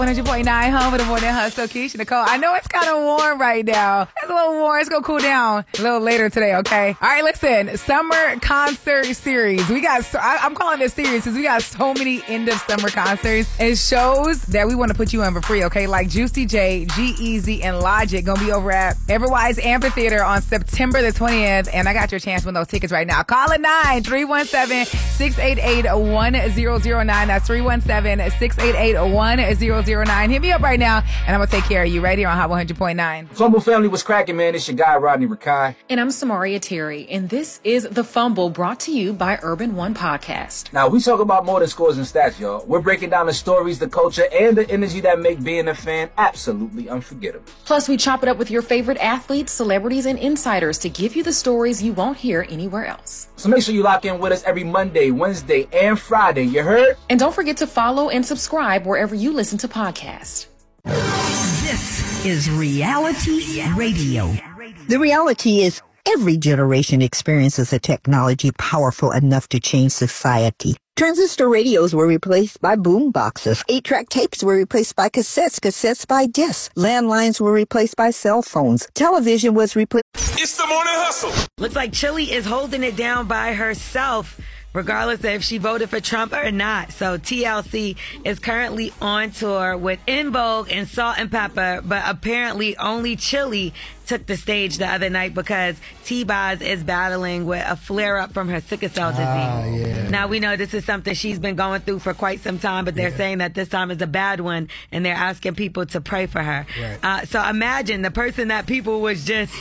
100.9 home with the morning hustle. Keisha Nicole. I know it's kind of warm right now. It's a little warm. It's going to cool down a little later today, okay? All right, listen. Summer concert series. I'm calling this series because we got so many end of summer concerts and shows that we want to put you on for free, okay? Like Juicy J, G-Eazy, and Logic going to be over at Everwise Amphitheater on September the 20th. And I got your chance to win those tickets right now. Call it 9-317-688-1009. That's 317-688-1009. Hit me up right now, and I'm going to take care of you right here on Hot 100.9. Fumble family was cracking, man. It's your guy, Rodney Rakai. And I'm Samaria Terry, and this is The Fumble, brought to you by Urban One Podcast. Now, we talk about more than scores and stats, y'all. We're breaking down the stories, the culture, and the energy that make being a fan absolutely unforgettable. Plus, we chop it up with your favorite athletes, celebrities, and insiders to give you the stories you won't hear anywhere else. So make sure you lock in with us every Monday, Wednesday, and Friday. You heard? And don't forget to follow and subscribe wherever you listen to podcasts. This is Reality Radio. The reality is every generation experiences a technology powerful enough to change society. Transistor radios were replaced by boom boxes. 8-track tapes were replaced by cassettes by discs. Landlines were replaced by cell phones. Television was replaced. It's the morning hustle. Looks like Chili is holding it down by herself, regardless of if she voted for Trump or not. So TLC is currently on tour with En Vogue and Salt and Pepper, but apparently only Chili took the stage the other night because T-Boz is battling with a flare-up from her sickle cell disease. Yeah. Now, we know this is something she's been going through for quite some time, but they're saying that this time is a bad one, and they're asking people to pray for her. Right. So imagine the person that people was just,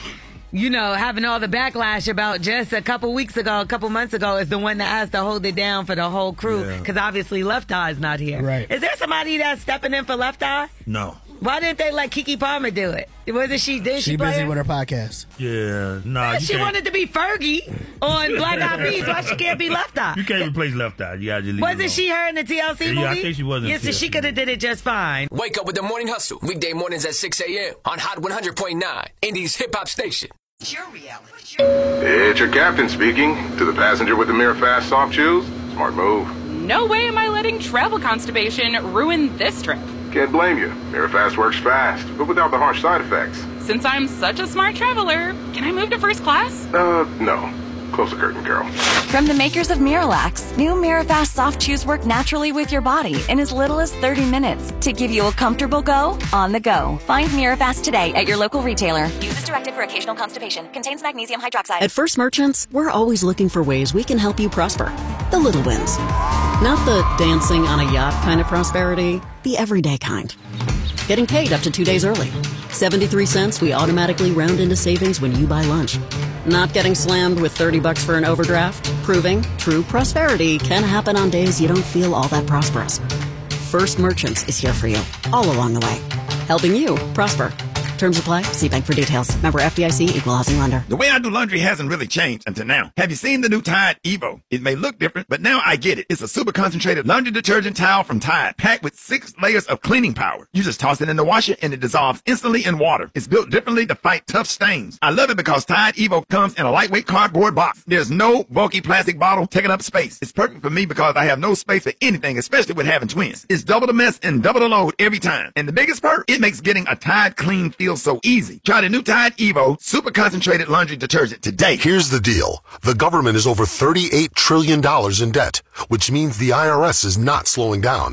having all the backlash about just a couple months ago is the one that has to hold it down for the whole crew, because obviously Left Eye is not here. Right. Is there somebody that's stepping in for Left Eye? No. Why didn't they let Keke Palmer do it? Wasn't she? Did she play busy her? with her podcast. Yeah, nah. She wanted to be Fergie on Black Eyed Peas. Why she can't be Left Eye? You can't replace Left Eye. You gotta just leave it alone. Wasn't she her in the TLC movie? Yeah, I think she was in Yes, so TLC. she could have did it just fine. Wake up with the morning hustle. Weekday mornings at 6 a.m. on Hot 100.9, Indies hip hop station. It's your reality. It's your captain speaking. To the passenger with the Mirror Fast soft shoes, smart move. No way am I letting travel constipation ruin this trip. Can't blame you. Mirror Fast works fast, but without the harsh side effects. Since I'm such a smart traveler, can I move to first class? No. Close the curtain, Carol. From the makers of Miralax, new Mirafast soft chews work naturally with your body in as little as 30 minutes to give you a comfortable go on the go. Find Mirafast today at your local retailer. Use as directed for occasional constipation. Contains magnesium hydroxide. At First Merchants, we're always looking for ways we can help you prosper. The little wins. Not the dancing on a yacht kind of prosperity, the everyday kind. Getting paid up to 2 days early. 73 cents we automatically round into savings when you buy lunch. Not getting slammed with $30 for an overdraft, proving true prosperity can happen on days you don't feel all that prosperous. First Merchants is here for you, all along the way, helping you prosper. Terms apply. See bank for details. Member FDIC, Equal Housing Lender. The way I do laundry hasn't really changed until now. Have you seen the new Tide Evo? It may look different, but now I get it. It's a super concentrated laundry detergent towel from Tide, packed with 6 layers of cleaning power. You just toss it in the washer and it dissolves instantly in water. It's built differently to fight tough stains. I love it because Tide Evo comes in a lightweight cardboard box. There's no bulky plastic bottle taking up space. It's perfect for me because I have no space for anything, especially with having twins. It's double the mess and double the load every time. And the biggest perk, it makes getting a Tide clean feel so easy. Try the new Tide Evo super concentrated laundry detergent today. Here's the deal. The government is over $38 trillion in debt, which means the IRS is not slowing down.